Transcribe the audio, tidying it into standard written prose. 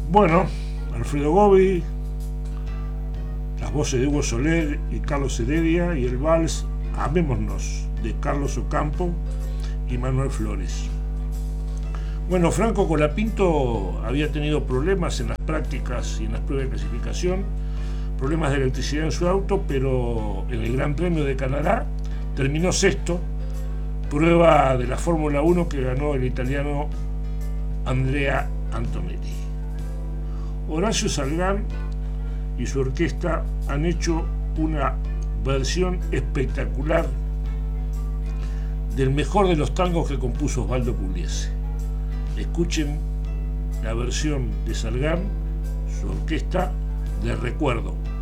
Bueno, Alfredo Gobi, las voces de Hugo Soler y Carlos Heredia y el vals Amémonos de Carlos Ocampo y Manuel Flores. Bueno, Franco Colapinto había tenido problemas en las prácticas y en las pruebas de clasificación, problemas de electricidad en su auto, pero en el Gran Premio de Canadá terminó sexto, prueba de la Fórmula 1 que ganó el italiano Andrea Antonelli. Horacio Salgán y su orquesta han hecho una versión espectacular del mejor de los tangos que compuso Osvaldo Pugliese. Escuchen la versión de Salgán, su orquesta, de Recuerdo.